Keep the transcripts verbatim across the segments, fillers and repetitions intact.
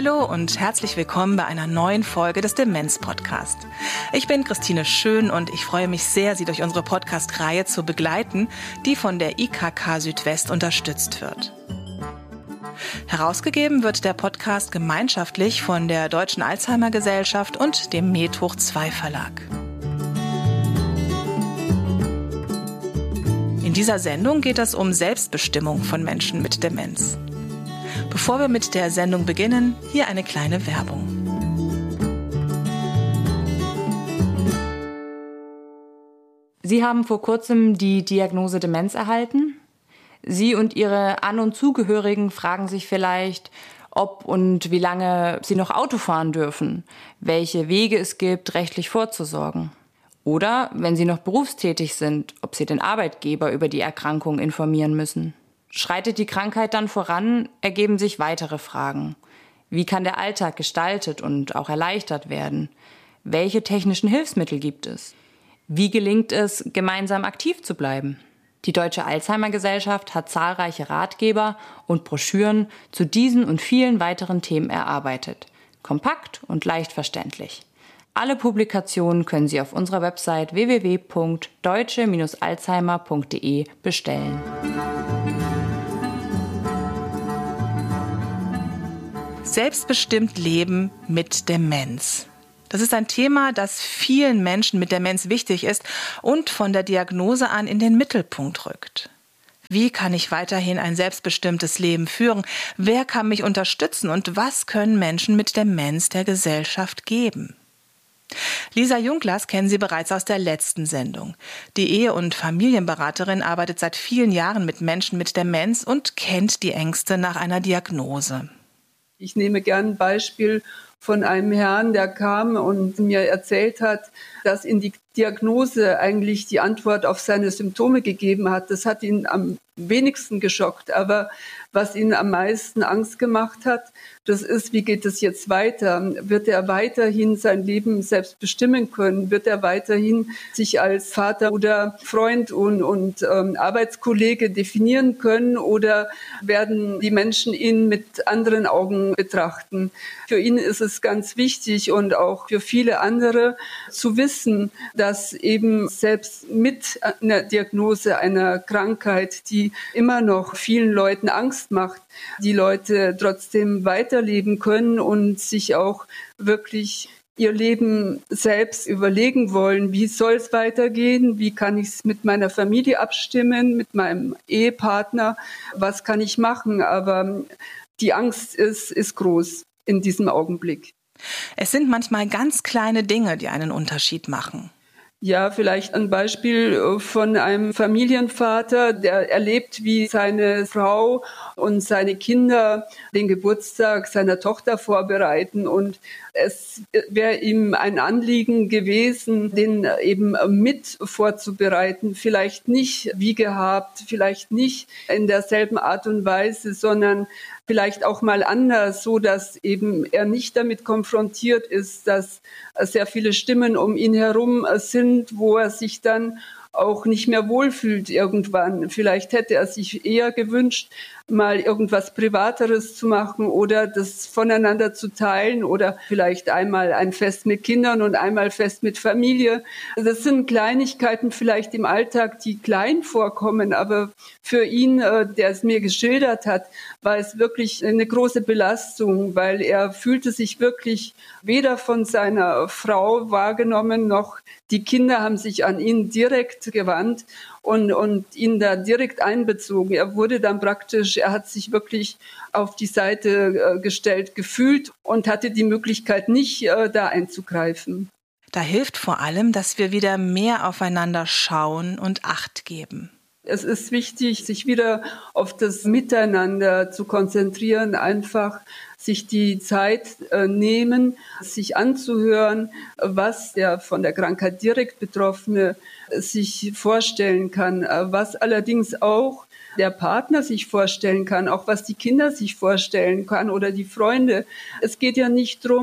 Hallo und herzlich willkommen bei einer neuen Folge des Demenz-Podcast. Ich bin Christine Schön und ich freue mich sehr, Sie durch unsere Podcast-Reihe zu begleiten, die von der I K K Südwest unterstützt wird. Herausgegeben wird der Podcast gemeinschaftlich von der Deutschen Alzheimer-Gesellschaft und dem Medhoch zwei Verlag. In dieser Sendung geht es um Selbstbestimmung von Menschen mit Demenz. Bevor wir mit der Sendung beginnen, hier eine kleine Werbung. Sie haben vor kurzem die Diagnose Demenz erhalten. Sie und Ihre An- und Zugehörigen fragen sich vielleicht, ob und wie lange Sie noch Auto fahren dürfen, welche Wege es gibt, rechtlich vorzusorgen. Oder, wenn Sie noch berufstätig sind, ob Sie den Arbeitgeber über die Erkrankung informieren müssen. Schreitet die Krankheit dann voran, ergeben sich weitere Fragen. Wie kann der Alltag gestaltet und auch erleichtert werden? Welche technischen Hilfsmittel gibt es? Wie gelingt es, gemeinsam aktiv zu bleiben? Die Deutsche Alzheimer-Gesellschaft hat zahlreiche Ratgeber und Broschüren zu diesen und vielen weiteren Themen erarbeitet. Kompakt und leicht verständlich. Alle Publikationen können Sie auf unserer Website w w w punkt deutsche Bindestrich alzheimer punkt d e bestellen. Selbstbestimmt leben mit Demenz. Das ist ein Thema, das vielen Menschen mit Demenz wichtig ist und von der Diagnose an in den Mittelpunkt rückt. Wie kann ich weiterhin ein selbstbestimmtes Leben führen? Wer kann mich unterstützen? Und was können Menschen mit Demenz der Gesellschaft geben? Lisa Junglas kennen Sie bereits aus der letzten Sendung. Die Ehe- und Familienberaterin arbeitet seit vielen Jahren mit Menschen mit Demenz und kennt die Ängste nach einer Diagnose. Ich nehme gern ein Beispiel von einem Herrn, der kam und mir erzählt hat, dass in die Diagnose eigentlich die Antwort auf seine Symptome gegeben hat. Das hat ihn am wenigsten geschockt. Aber was ihn am meisten Angst gemacht hat, das ist, wie geht es jetzt weiter? Wird er weiterhin sein Leben selbst bestimmen können? Wird er weiterhin sich als Vater oder Freund und, und ähm, Arbeitskollege definieren können? Oder werden die Menschen ihn mit anderen Augen betrachten? Für ihn ist es ganz wichtig und auch für viele andere zu wissen, dass eben selbst mit einer Diagnose einer Krankheit, die immer noch vielen Leuten Angst macht, die Leute trotzdem weiterleben können und sich auch wirklich ihr Leben selbst überlegen wollen, wie soll es weitergehen, wie kann ich es mit meiner Familie abstimmen, mit meinem Ehepartner, was kann ich machen, aber die Angst ist, ist groß in diesem Augenblick. Es sind manchmal ganz kleine Dinge, die einen Unterschied machen. Ja, vielleicht ein Beispiel von einem Familienvater, der erlebt, wie seine Frau und seine Kinder den Geburtstag seiner Tochter vorbereiten. Und es wäre ihm ein Anliegen gewesen, den eben mit vorzubereiten. Vielleicht nicht wie gehabt, vielleicht nicht in derselben Art und Weise, sondern vielleicht auch mal anders, so dass eben er nicht damit konfrontiert ist, dass sehr viele Stimmen um ihn herum sind, wo er sich dann auch nicht mehr wohlfühlt irgendwann. Vielleicht hätte er sich eher gewünscht, mal irgendwas Privateres zu machen oder das voneinander zu teilen oder vielleicht einmal ein Fest mit Kindern und einmal Fest mit Familie. Das sind Kleinigkeiten vielleicht im Alltag, die klein vorkommen, aber für ihn, der es mir geschildert hat, war es wirklich eine große Belastung, weil er fühlte sich wirklich weder von seiner Frau wahrgenommen, noch die Kinder haben sich an ihn direkt gewandt und, und ihn da direkt einbezogen. Er wurde dann praktisch, er hat sich wirklich auf die Seite äh, gestellt gefühlt und hatte die Möglichkeit nicht, äh, da einzugreifen. Da hilft vor allem, dass wir wieder mehr aufeinander schauen und Acht geben. Es ist wichtig, sich wieder auf das Miteinander zu konzentrieren, einfach sich die Zeit äh, nehmen, sich anzuhören, was der von der Krankheit direkt Betroffene sich vorstellen kann, was allerdings auch der Partner sich vorstellen kann, auch was die Kinder sich vorstellen kann oder die Freunde. Es geht ja nicht darum,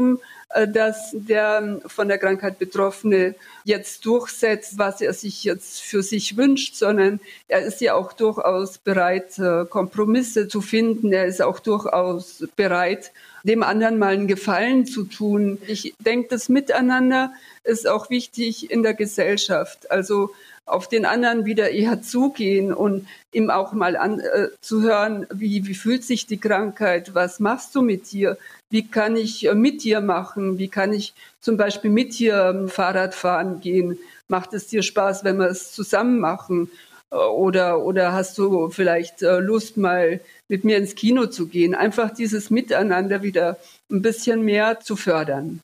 dass der von der Krankheit Betroffene jetzt durchsetzt, was er sich jetzt für sich wünscht, sondern er ist ja auch durchaus bereit, Kompromisse zu finden. Er ist auch durchaus bereit, dem anderen mal einen Gefallen zu tun. Ich denke, das Miteinander ist auch wichtig in der Gesellschaft. Also auf den anderen wieder eher zugehen und ihm auch mal an, äh, zu hören, wie, wie fühlt sich die Krankheit, was machst du mit dir, wie kann ich äh, mit dir machen, wie kann ich zum Beispiel mit dir ähm, Fahrrad fahren gehen, macht es dir Spaß, wenn wir es zusammen machen äh, oder, oder hast du vielleicht äh, Lust, mal mit mir ins Kino zu gehen, einfach dieses Miteinander wieder ein bisschen mehr zu fördern.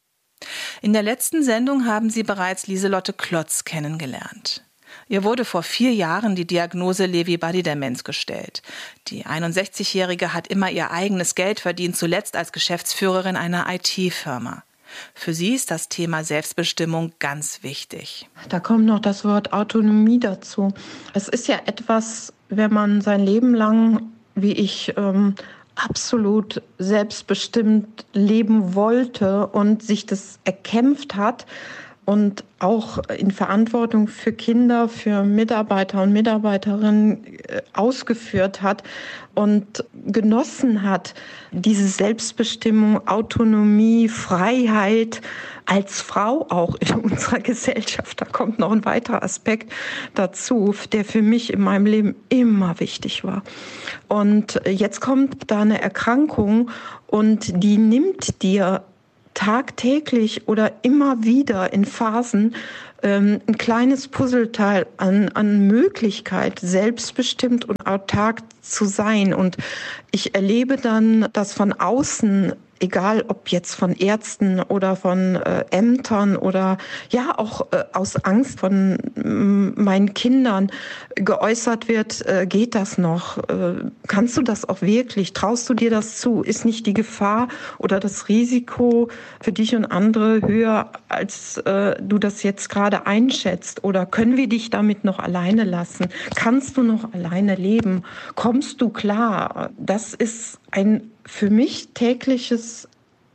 In der letzten Sendung haben Sie bereits Lieselotte Klotz kennengelernt. Ihr wurde vor vier Jahren die Diagnose Lewy-Body-Demenz gestellt. Die einundsechzigjährige hat immer ihr eigenes Geld verdient, zuletzt als Geschäftsführerin einer I T-Firma. Für sie ist das Thema Selbstbestimmung ganz wichtig. Da kommt noch das Wort Autonomie dazu. Es ist ja etwas, wenn man sein Leben lang, wie ich, ähm, absolut selbstbestimmt leben wollte und sich das erkämpft hat und auch in Verantwortung für Kinder, für Mitarbeiter und Mitarbeiterinnen ausgeführt hat und genossen hat, diese Selbstbestimmung, Autonomie, Freiheit als Frau auch in unserer Gesellschaft. Da kommt noch ein weiterer Aspekt dazu, der für mich in meinem Leben immer wichtig war. Und jetzt kommt da eine Erkrankung und die nimmt dir tagtäglich oder immer wieder in Phasen ähm, ein kleines Puzzleteil an, an Möglichkeit, selbstbestimmt und autark zu sein. Und ich erlebe dann, dass von außen, egal ob jetzt von Ärzten oder von äh, Ämtern oder ja auch äh, aus Angst von m- meinen Kindern geäußert wird, äh, geht das noch? Äh, kannst du das auch wirklich? Traust du dir das zu? Ist nicht die Gefahr oder das Risiko für dich und andere höher, als äh, du das jetzt gerade einschätzt? Oder können wir dich damit noch alleine lassen? Kannst du noch alleine leben? Kommst du klar? Das ist ein für mich tägliches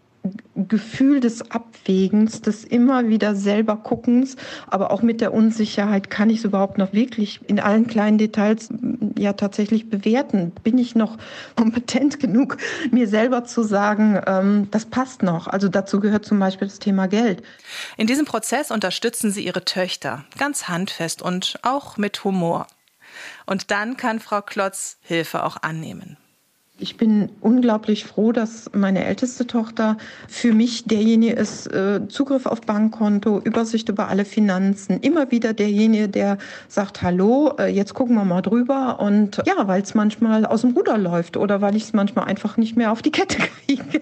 Gefühl des Abwägens, des immer wieder selber Guckens, aber auch mit der Unsicherheit, kann ich es überhaupt noch wirklich in allen kleinen Details ja tatsächlich bewerten? Bin ich noch kompetent genug, mir selber zu sagen, ähm, das passt noch? Also dazu gehört zum Beispiel das Thema Geld. In diesem Prozess unterstützen Sie Ihre Töchter ganz handfest und auch mit Humor. Und dann kann Frau Klotz Hilfe auch annehmen. Ich bin unglaublich froh, dass meine älteste Tochter für mich derjenige ist, äh, Zugriff auf Bankkonto, Übersicht über alle Finanzen, immer wieder derjenige, der sagt, hallo, äh, jetzt gucken wir mal drüber. Und ja, weil es manchmal aus dem Ruder läuft oder weil ich es manchmal einfach nicht mehr auf die Kette kriege.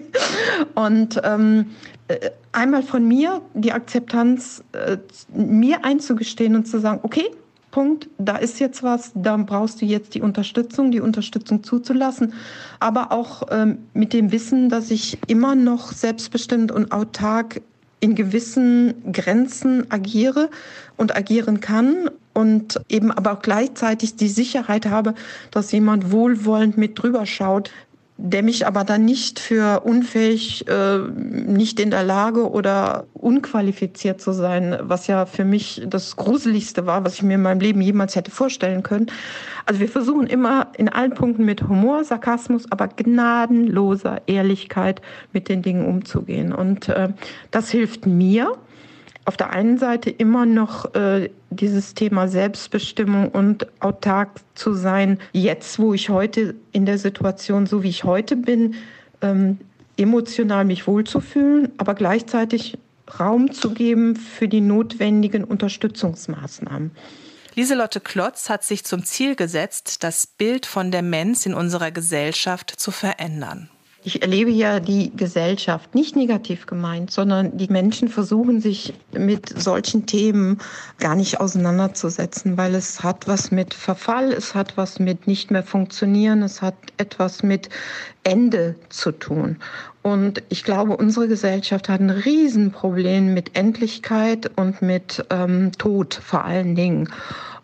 Und ähm, äh, einmal von mir die Akzeptanz, äh, mir einzugestehen und zu sagen, okay, Punkt, da ist jetzt was, da brauchst du jetzt die Unterstützung, die Unterstützung zuzulassen, aber auch ähm, mit dem Wissen, dass ich immer noch selbstbestimmt und autark in gewissen Grenzen agiere und agieren kann und eben aber auch gleichzeitig die Sicherheit habe, dass jemand wohlwollend mit drüber schaut, der mich aber dann nicht für unfähig, äh, nicht in der Lage oder unqualifiziert zu sein, was ja für mich das Gruseligste war, was ich mir in meinem Leben jemals hätte vorstellen können. Also wir versuchen immer in allen Punkten mit Humor, Sarkasmus, aber gnadenloser Ehrlichkeit mit den Dingen umzugehen. Und äh, das hilft mir. Auf der einen Seite immer noch äh, dieses Thema Selbstbestimmung und autark zu sein, jetzt, wo ich heute in der Situation, so wie ich heute bin, ähm, emotional mich wohlzufühlen, aber gleichzeitig Raum zu geben für die notwendigen Unterstützungsmaßnahmen. Lieselotte Klotz hat sich zum Ziel gesetzt, das Bild von Demenz in unserer Gesellschaft zu verändern. Ich erlebe ja die Gesellschaft nicht negativ gemeint, sondern die Menschen versuchen sich mit solchen Themen gar nicht auseinanderzusetzen, weil es hat was mit Verfall, es hat was mit nicht mehr funktionieren, es hat etwas mit Ende zu tun. Und ich glaube, unsere Gesellschaft hat ein Riesenproblem mit Endlichkeit und mit ähm, Tod vor allen Dingen.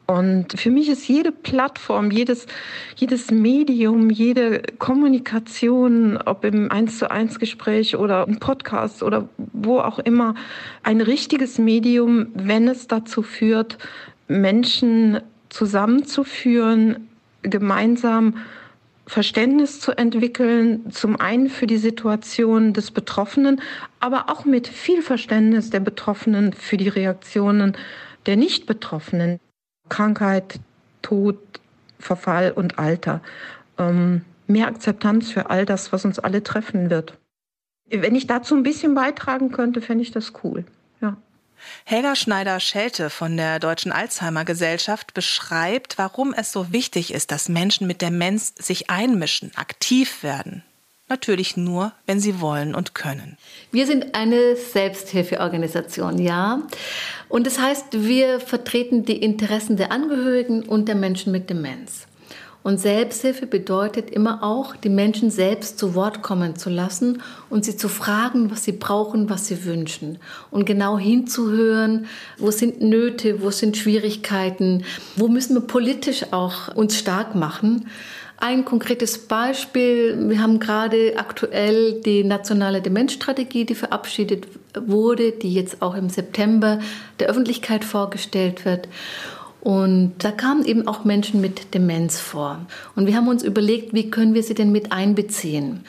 Und für mich ist jede Plattform, jedes, jedes Medium, jede Kommunikation, ob im eins zu eins Gespräch oder ein Podcast oder wo auch immer, ein richtiges Medium, wenn es dazu führt, Menschen zusammenzuführen, gemeinsam Verständnis zu entwickeln, zum einen für die Situation des Betroffenen, aber auch mit viel Verständnis der Betroffenen für die Reaktionen der Nicht-Betroffenen. Krankheit, Tod, Verfall und Alter. Ähm, mehr Akzeptanz für all das, was uns alle treffen wird. Wenn ich dazu ein bisschen beitragen könnte, fände ich das cool. Ja. Helga Schneider-Schelte von der Deutschen Alzheimer-Gesellschaft beschreibt, warum es so wichtig ist, dass Menschen mit Demenz sich einmischen, aktiv werden. Natürlich nur, wenn sie wollen und können. Wir sind eine Selbsthilfeorganisation, ja. Und das heißt, wir vertreten die Interessen der Angehörigen und der Menschen mit Demenz. Und Selbsthilfe bedeutet immer auch, die Menschen selbst zu Wort kommen zu lassen und sie zu fragen, was sie brauchen, was sie wünschen. Und genau hinzuhören, wo sind Nöte, wo sind Schwierigkeiten, wo müssen wir politisch auch uns stark machen. Ein konkretes Beispiel, wir haben gerade aktuell die nationale Demenzstrategie, die verabschiedet wurde, die jetzt auch im September der Öffentlichkeit vorgestellt wird. Und da kamen eben auch Menschen mit Demenz vor. Und wir haben uns überlegt, wie können wir sie denn mit einbeziehen?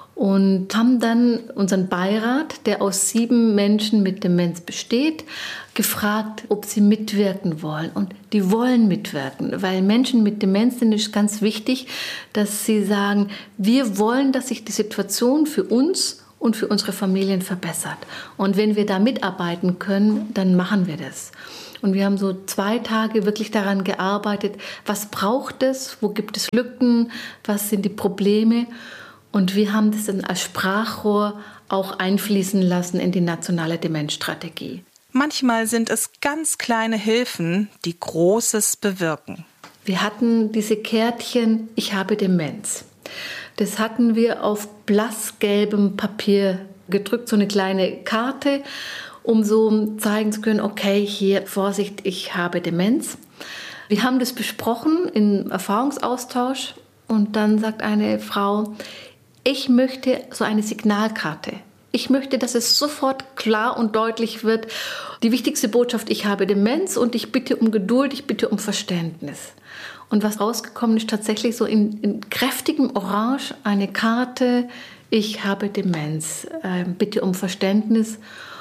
Und haben dann unseren Beirat, der aus sieben Menschen mit Demenz besteht, gefragt, ob sie mitwirken wollen. Und die wollen mitwirken, weil Menschen mit Demenz sind es ganz wichtig, dass sie sagen, wir wollen, dass sich die Situation für uns und für unsere Familien verbessert. Und wenn wir da mitarbeiten können, dann machen wir das. Und wir haben so zwei Tage wirklich daran gearbeitet, was braucht es, wo gibt es Lücken, was sind die Probleme. Und wir haben das dann als Sprachrohr auch einfließen lassen in die nationale Demenzstrategie. Manchmal sind es ganz kleine Hilfen, die Großes bewirken. Wir hatten diese Kärtchen, ich habe Demenz. Das hatten wir auf blassgelbem Papier gedrückt, so eine kleine Karte, um so zeigen zu können, okay, hier, Vorsicht, ich habe Demenz. Wir haben das besprochen im Erfahrungsaustausch und dann sagt eine Frau, ich möchte so eine Signalkarte. Ich möchte, dass es sofort klar und deutlich wird, die wichtigste Botschaft, ich habe Demenz und ich bitte um Geduld, ich bitte um Verständnis. Und was rausgekommen ist, tatsächlich so in, in kräftigem Orange eine Karte, ich habe Demenz, äh, bitte um Verständnis.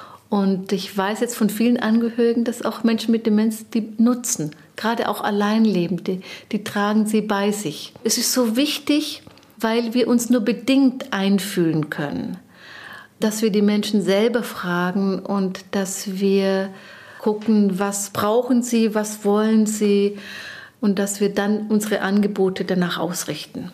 Und ich weiß jetzt von vielen Angehörigen, dass auch Menschen mit Demenz die nutzen, gerade auch Alleinlebende, die tragen sie bei sich. Es ist so wichtig, weil wir uns nur bedingt einfühlen können, dass wir die Menschen selber fragen und dass wir gucken, was brauchen sie, was wollen sie und dass wir dann unsere Angebote danach ausrichten.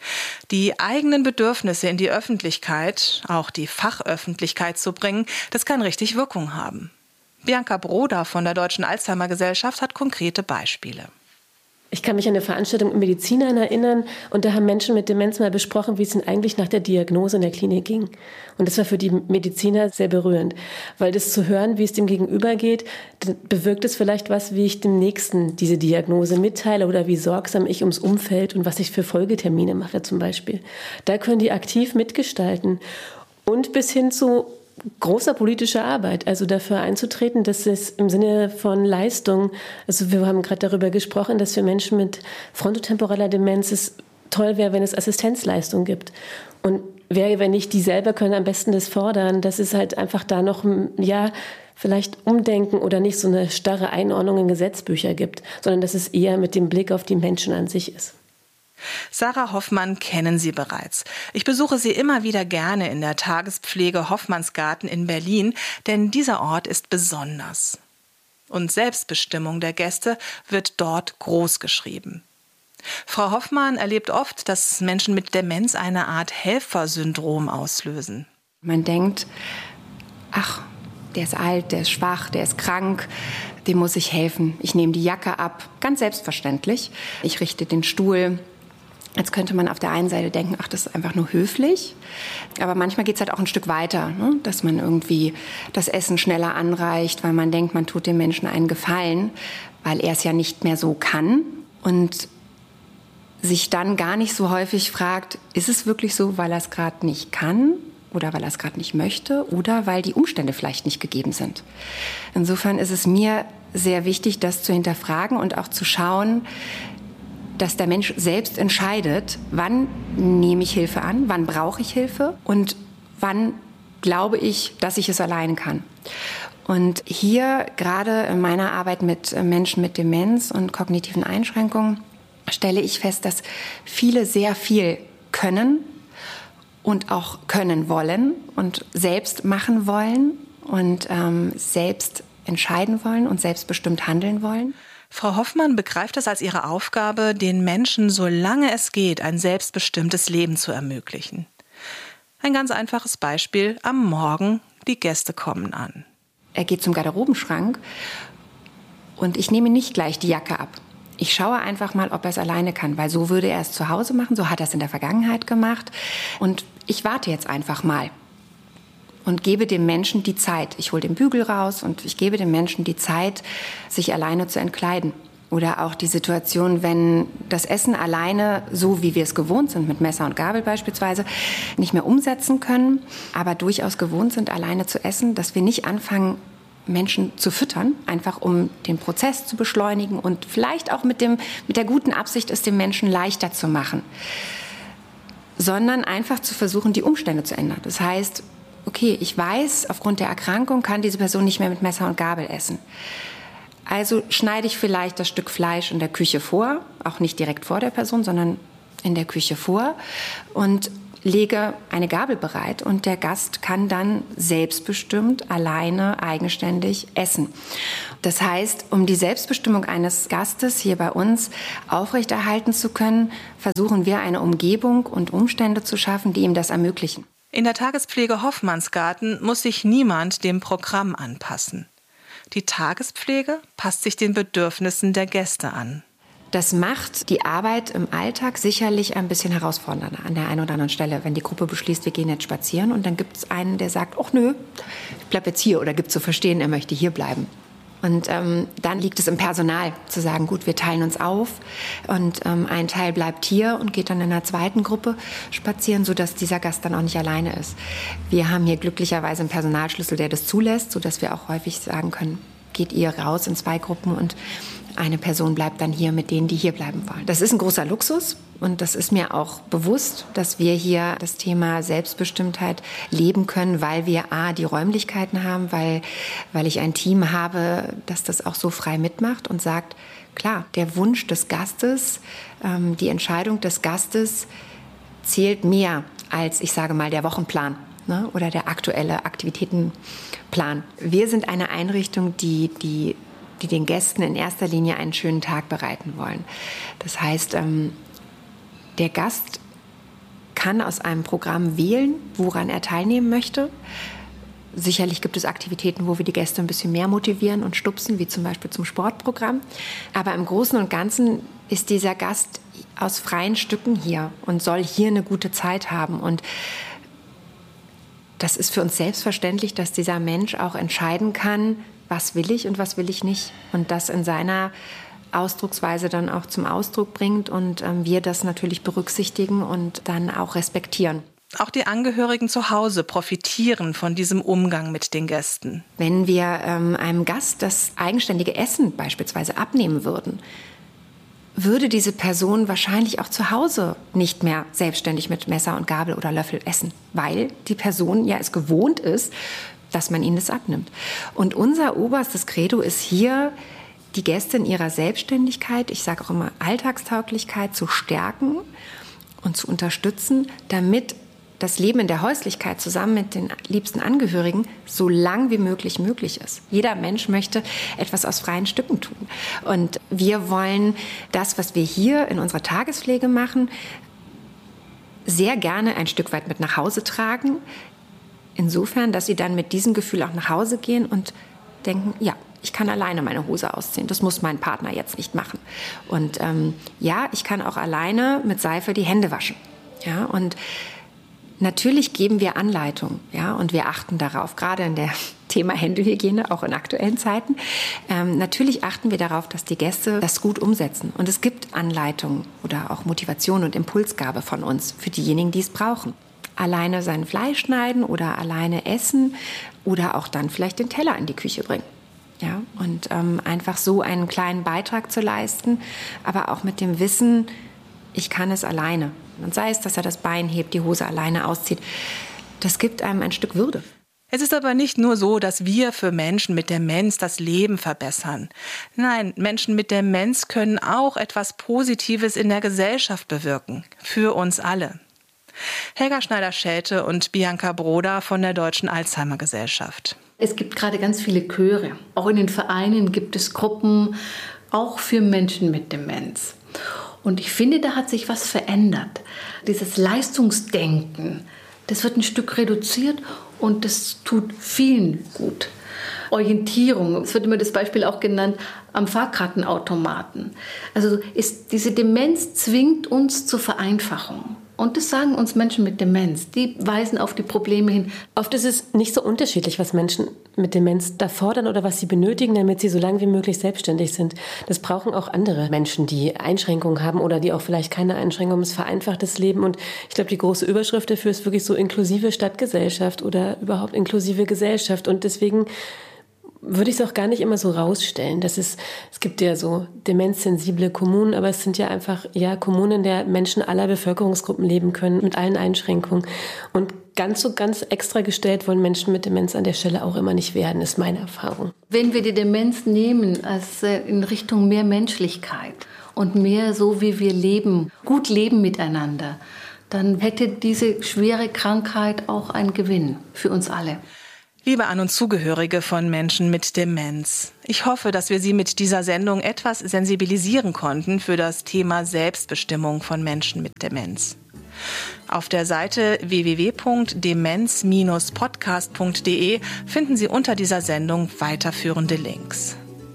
Die eigenen Bedürfnisse in die Öffentlichkeit, auch die Fachöffentlichkeit zu bringen, das kann richtig Wirkung haben. Bianca Broder von der Deutschen Alzheimer-Gesellschaft hat konkrete Beispiele. Ich kann mich an eine Veranstaltung mit Medizinern erinnern und da haben Menschen mit Demenz mal besprochen, wie es ihnen eigentlich nach der Diagnose in der Klinik ging. Und das war für die Mediziner sehr berührend, weil das zu hören, wie es dem Gegenüber geht, bewirkt es vielleicht was, wie ich dem Nächsten diese Diagnose mitteile oder wie sorgsam ich ums Umfeld und was ich für Folgetermine mache zum Beispiel. Da können die aktiv mitgestalten und bis hin zu großer politischer Arbeit, also dafür einzutreten, dass es im Sinne von Leistung, also wir haben gerade darüber gesprochen, dass für Menschen mit frontotemporaler Demenz es toll wäre, wenn es Assistenzleistung gibt. Und wer, wenn nicht die selber können am besten das fordern, dass es halt einfach da noch, ja, vielleicht umdenken oder nicht so eine starre Einordnung in Gesetzbücher gibt, sondern dass es eher mit dem Blick auf die Menschen an sich ist. Sarah Hoffmann kennen Sie bereits. Ich besuche sie immer wieder gerne in der Tagespflege Hoffmannsgarten in Berlin, denn dieser Ort ist besonders. Und Selbstbestimmung der Gäste wird dort groß geschrieben. Frau Hoffmann erlebt oft, dass Menschen mit Demenz eine Art Helfersyndrom auslösen. Man denkt, ach, der ist alt, der ist schwach, der ist krank, dem muss ich helfen. Ich nehme die Jacke ab, ganz selbstverständlich. Ich richte den Stuhl. Jetzt könnte man auf der einen Seite denken, ach, das ist einfach nur höflich. Aber manchmal geht es halt auch ein Stück weiter, ne? Dass man irgendwie das Essen schneller anreicht, weil man denkt, man tut dem Menschen einen Gefallen, weil er es ja nicht mehr so kann. Und sich dann gar nicht so häufig fragt, ist es wirklich so, weil er es gerade nicht kann oder weil er es gerade nicht möchte oder weil die Umstände vielleicht nicht gegeben sind. Insofern ist es mir sehr wichtig, das zu hinterfragen und auch zu schauen, dass der Mensch selbst entscheidet, wann nehme ich Hilfe an, wann brauche ich Hilfe und wann glaube ich, dass ich es alleine kann. Und hier, gerade in meiner Arbeit mit Menschen mit Demenz und kognitiven Einschränkungen, stelle ich fest, dass viele sehr viel können und auch können wollen und selbst machen wollen und ähm, selbst entscheiden wollen und selbstbestimmt handeln wollen. Frau Hoffmann begreift es als ihre Aufgabe, den Menschen, solange es geht, ein selbstbestimmtes Leben zu ermöglichen. Ein ganz einfaches Beispiel: Am Morgen, die Gäste kommen an. Er geht zum Garderobenschrank und ich nehme nicht gleich die Jacke ab. Ich schaue einfach mal, ob er es alleine kann, weil so würde er es zu Hause machen, so hat er es in der Vergangenheit gemacht. Und ich warte jetzt einfach mal und gebe dem Menschen die Zeit. Ich hole den Bügel raus und ich gebe dem Menschen die Zeit, sich alleine zu entkleiden. Oder auch die Situation, wenn das Essen alleine, so wie wir es gewohnt sind, mit Messer und Gabel beispielsweise, nicht mehr umsetzen können, aber durchaus gewohnt sind, alleine zu essen, dass wir nicht anfangen, Menschen zu füttern, einfach um den Prozess zu beschleunigen und vielleicht auch mit dem, mit der guten Absicht, es dem Menschen leichter zu machen, sondern einfach zu versuchen, die Umstände zu ändern. Das heißt, okay, ich weiß, aufgrund der Erkrankung kann diese Person nicht mehr mit Messer und Gabel essen. Also schneide ich vielleicht das Stück Fleisch in der Küche vor, auch nicht direkt vor der Person, sondern in der Küche vor und lege eine Gabel bereit und der Gast kann dann selbstbestimmt, alleine, eigenständig essen. Das heißt, um die Selbstbestimmung eines Gastes hier bei uns aufrechterhalten zu können, versuchen wir eine Umgebung und Umstände zu schaffen, die ihm das ermöglichen. In der Tagespflege Hoffmannsgarten muss sich niemand dem Programm anpassen. Die Tagespflege passt sich den Bedürfnissen der Gäste an. Das macht die Arbeit im Alltag sicherlich ein bisschen herausfordernder an der einen oder anderen Stelle. Wenn die Gruppe beschließt, wir gehen jetzt spazieren und dann gibt es einen, der sagt, ach nö, ich bleib jetzt hier oder gibt zu verstehen, er möchte hier bleiben. Und ähm, dann liegt es im Personal zu sagen, gut, wir teilen uns auf und ähm, ein Teil bleibt hier und geht dann in einer zweiten Gruppe spazieren, sodass dieser Gast dann auch nicht alleine ist. Wir haben hier glücklicherweise einen Personalschlüssel, der das zulässt, sodass wir auch häufig sagen können, geht ihr raus in zwei Gruppen und eine Person bleibt dann hier mit denen, die hier bleiben wollen. Das ist ein großer Luxus und das ist mir auch bewusst, dass wir hier das Thema Selbstbestimmtheit leben können, weil wir a, die Räumlichkeiten haben, weil, weil ich ein Team habe, das das auch so frei mitmacht und sagt, klar, der Wunsch des Gastes, ähm, die Entscheidung des Gastes zählt mehr als, ich sage mal, der Wochenplan, ne, oder der aktuelle Aktivitätenplan. Wir sind eine Einrichtung, die die die den Gästen in erster Linie einen schönen Tag bereiten wollen. Das heißt, ähm, der Gast kann aus einem Programm wählen, woran er teilnehmen möchte. Sicherlich gibt es Aktivitäten, wo wir die Gäste ein bisschen mehr motivieren und stupsen, wie zum Beispiel zum Sportprogramm. Aber im Großen und Ganzen ist dieser Gast aus freien Stücken hier und soll hier eine gute Zeit haben. Und das ist für uns selbstverständlich, dass dieser Mensch auch entscheiden kann, was will ich und was will ich nicht. Und das in seiner Ausdrucksweise dann auch zum Ausdruck bringt und ähm, wir das natürlich berücksichtigen und dann auch respektieren. Auch die Angehörigen zu Hause profitieren von diesem Umgang mit den Gästen. Wenn wir ähm, einem Gast das eigenständige Essen beispielsweise abnehmen würden, würde diese Person wahrscheinlich auch zu Hause nicht mehr selbstständig mit Messer und Gabel oder Löffel essen, weil die Person ja es gewohnt ist, dass man ihnen das abnimmt. Und unser oberstes Credo ist hier, die Gäste in ihrer Selbstständigkeit, ich sage auch immer Alltagstauglichkeit, zu stärken und zu unterstützen, damit das Leben in der Häuslichkeit zusammen mit den liebsten Angehörigen so lang wie möglich möglich ist. Jeder Mensch möchte etwas aus freien Stücken tun. Und wir wollen das, was wir hier in unserer Tagespflege machen, sehr gerne ein Stück weit mit nach Hause tragen. Insofern, dass sie dann mit diesem Gefühl auch nach Hause gehen und denken, ja, Ich kann alleine meine Hose ausziehen. Das muss mein Partner jetzt nicht machen. Und ähm, ja, ich kann auch alleine mit Seife die Hände waschen. Ja, und natürlich geben wir Anleitung, ja, und wir achten darauf, gerade in der Thema Händehygiene, auch in aktuellen Zeiten. Ähm, natürlich achten wir darauf, dass die Gäste das gut umsetzen. Und es gibt Anleitungen oder auch Motivation und Impulsgabe von uns für diejenigen, die es brauchen. Alleine sein Fleisch schneiden oder alleine essen oder auch dann vielleicht den Teller in die Küche bringen. Ja, und ähm, einfach so einen kleinen Beitrag zu leisten, aber auch mit dem Wissen, ich kann es alleine. Und sei es, dass er das Bein hebt, die Hose alleine auszieht, das gibt einem ein Stück Würde. Es ist aber nicht nur so, dass wir für Menschen mit Demenz das Leben verbessern. Nein, Menschen mit Demenz können auch etwas Positives in der Gesellschaft bewirken. Für uns alle. Helga Schneider-Schelte und Bianca Broda von der Deutschen Alzheimer-Gesellschaft. Es gibt gerade ganz viele Chöre. Auch in den Vereinen gibt es Gruppen, auch für Menschen mit Demenz. Und ich finde, da hat sich was verändert. Dieses Leistungsdenken, das wird ein Stück reduziert und das tut vielen gut. Orientierung, es wird immer das Beispiel auch genannt, am Fahrkartenautomaten. Also ist, diese Demenz zwingt uns zur Vereinfachung. Und das sagen uns Menschen mit Demenz. Die weisen auf die Probleme hin. Oft ist es nicht so unterschiedlich, was Menschen mit Demenz da fordern oder was sie benötigen, damit sie so lange wie möglich selbstständig sind. Das brauchen auch andere Menschen, die Einschränkungen haben oder die auch vielleicht keine Einschränkungen haben. Es vereinfacht das Leben. Und ich glaube, die große Überschrift dafür ist wirklich so inklusive Stadtgesellschaft oder überhaupt inklusive Gesellschaft. Und deswegen würde ich es auch gar nicht immer so rausstellen. Das ist, es gibt ja so demenzsensible Kommunen, aber es sind ja einfach ja Kommunen, in der Menschen aller Bevölkerungsgruppen leben können, mit allen Einschränkungen. Und ganz so ganz extra gestellt wollen Menschen mit Demenz an der Stelle auch immer nicht werden, ist meine Erfahrung. Wenn wir die Demenz nehmen als in Richtung mehr Menschlichkeit und mehr so, wie wir leben, gut leben miteinander, dann hätte diese schwere Krankheit auch einen Gewinn für uns alle. Liebe An- und Zugehörige von Menschen mit Demenz, ich hoffe, dass wir Sie mit dieser Sendung etwas sensibilisieren konnten für das Thema Selbstbestimmung von Menschen mit Demenz. Auf der Seite w w w punkt demenz Bindestrich podcast punkt d e finden Sie unter dieser Sendung weiterführende Links.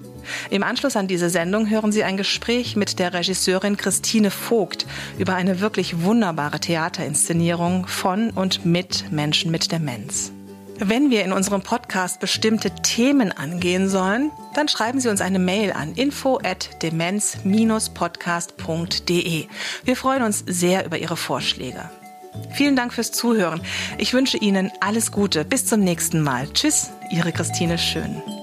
Im Anschluss an diese Sendung hören Sie ein Gespräch mit der Regisseurin Christine Vogt über eine wirklich wunderbare Theaterinszenierung von und mit Menschen mit Demenz. Wenn wir in unserem Podcast bestimmte Themen angehen sollen, dann schreiben Sie uns eine Mail an info at demenz Bindestrich podcast punkt d e. Wir freuen uns sehr über Ihre Vorschläge. Vielen Dank fürs Zuhören. Ich wünsche Ihnen alles Gute. Bis zum nächsten Mal. Tschüss, Ihre Christine Schön.